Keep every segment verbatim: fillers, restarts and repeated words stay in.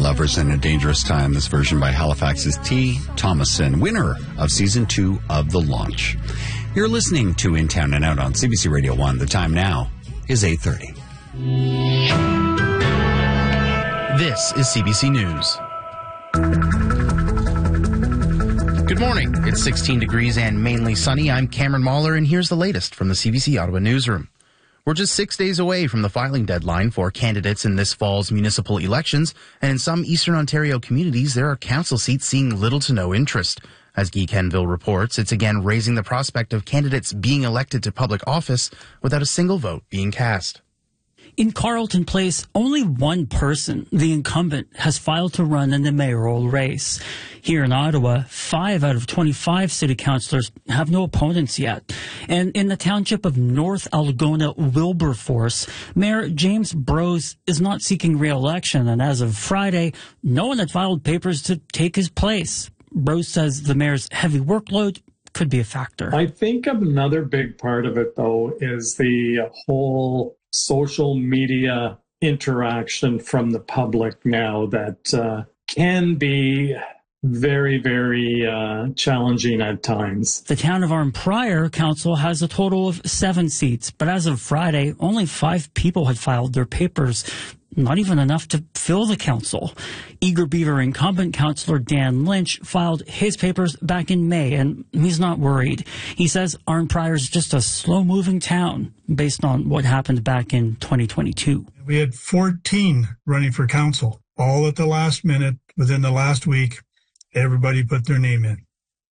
Lovers in a Dangerous Time. This version by Halifax's T. Thomason, winner of season two of The Launch. You're listening to In Town and Out on C B C Radio one. The time now is eight thirty. This is C B C News. Good morning. It's sixteen degrees and mainly sunny. I'm Cameron Mahler, and here's the latest from the C B C Ottawa newsroom. We're just six days away from the filing deadline for candidates in this fall's municipal elections, and in some Eastern Ontario communities, there are council seats seeing little to no interest. As Guy Kenville reports, it's again raising the prospect of candidates being elected to public office without a single vote being cast. In Carleton Place, only one person, the incumbent, has filed to run in the mayoral race. Here in Ottawa, five out of twenty-five city councillors have no opponents yet. And in the township of North Algona, Wilberforce, Mayor James Brose is not seeking re-election, and as of Friday, no one had filed papers to take his place. Brose says the mayor's heavy workload could be a factor. I think another big part of it, though, is the whole social media interaction from the public now that uh, can be very, very uh, challenging at times. The town of Arnprior Council has a total of seven seats, but as of Friday, only five people had filed their papers. Not even enough to fill the council. Eager Beaver incumbent councillor Dan Lynch filed his papers back in May, and he's not worried. He says Arnprior is just a slow-moving town based on what happened back in twenty twenty-two. We had fourteen running for council, all at the last minute. Within the last week, everybody put their name in.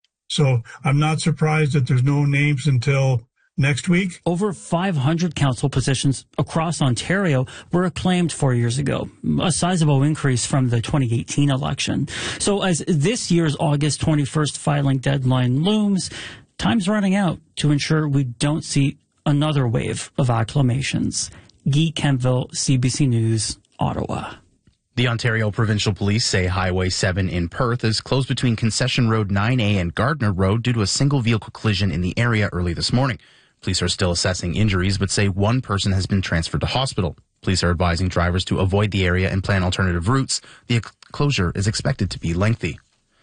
So I'm not surprised that there's no names until next week. Over five hundred council positions across Ontario were acclaimed four years ago, a sizable increase from the twenty eighteen election. So as this year's August twenty-first filing deadline looms, time's running out to ensure we don't see another wave of acclamations. Guy Kenville, C B C News, Ottawa. The Ontario Provincial Police say Highway seven in Perth is closed between Concession Road nine A and Gardner Road due to a single vehicle collision in the area early this morning. Police are still assessing injuries, but say one person has been transferred to hospital. Police are advising drivers to avoid the area and plan alternative routes. The closure is expected to be lengthy.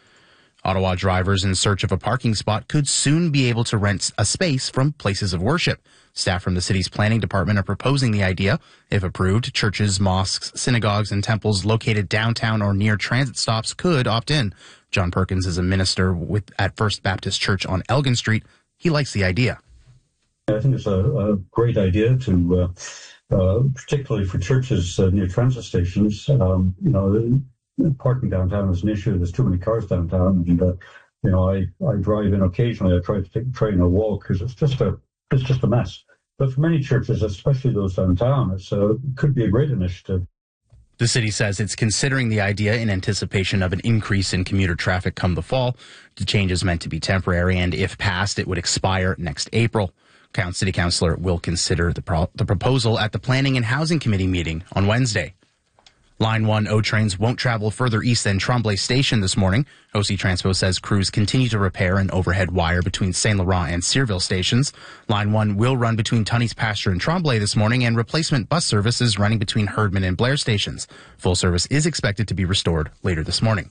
Ottawa drivers in search of a parking spot could soon be able to rent a space from places of worship. Staff from the city's planning department are proposing the idea. If approved, churches, mosques, synagogues, and temples located downtown or near transit stops could opt in. John Perkins is a minister with, at First Baptist Church on Elgin Street. He likes the idea. I think it's a, a great idea to, uh, uh, particularly for churches uh, near transit stations. Um, you know, parking downtown is an issue. There's too many cars downtown, and uh, you know, I, I drive in occasionally. I try to take a train or walk because it's just a it's just a mess. But for many churches, especially those downtown, it's uh, it could be a great initiative. The city says it's considering the idea in anticipation of an increase in commuter traffic come the fall. The change is meant to be temporary, and if passed, it would expire next April. City Councillor will consider the, pro- the proposal at the Planning and Housing Committee meeting on Wednesday. Line one O trains won't travel further east than Tremblay Station this morning. O C Transpo says crews continue to repair an overhead wire between Saint Laurent and Searville stations. Line one will run between Tunney's Pasture and Tremblay this morning, and replacement bus service is running between Herdman and Blair stations. Full service is expected to be restored later this morning.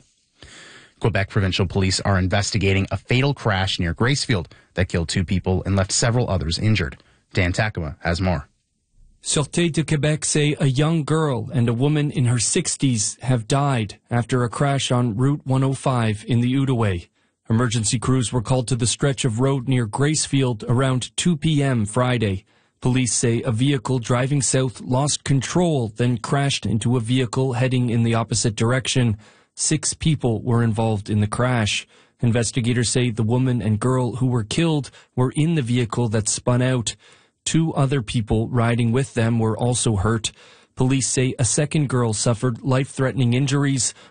Quebec Provincial Police are investigating a fatal crash near Gracefield that killed two people and left several others injured. Dan Takama has more. Sûreté de Québec say a young girl and a woman in her sixties have died after a crash on Route one oh five in the Outaouais. Emergency crews were called to the stretch of road near Gracefield around two p.m. Friday. Police say a vehicle driving south lost control, then crashed into a vehicle heading in the opposite direction. Six people were involved in the crash. Investigators say the woman and girl who were killed were in the vehicle that spun out. Two other people riding with them were also hurt. Police say a second girl suffered life-threatening injuries,